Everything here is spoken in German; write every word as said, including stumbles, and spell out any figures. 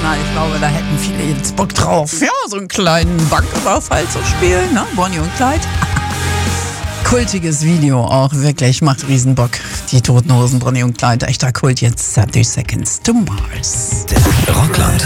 Na, ich glaube, da hätten viele jetzt Bock drauf. Ja, so einen kleinen Banküberfall zu spielen, ne? Bonnie und Clyde. Kultiges Video auch, wirklich, macht riesen Bock. Die Toten Hosen, Bonnie und Clyde, echter Kult, jetzt thirty Seconds to Mars. Rockland